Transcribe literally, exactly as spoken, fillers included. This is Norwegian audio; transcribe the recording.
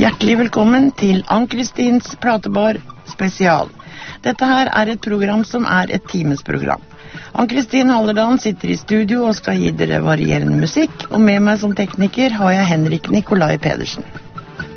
Hjertelig velkommen til Ann-Kristins Platebar Spesial. Dette her er et program som er et timesprogram. Ann-Kristin Halderdalen sitter i studio og skal gi dere varierende musikk, og med meg som tekniker har jeg Henrik Nikolai Pedersen.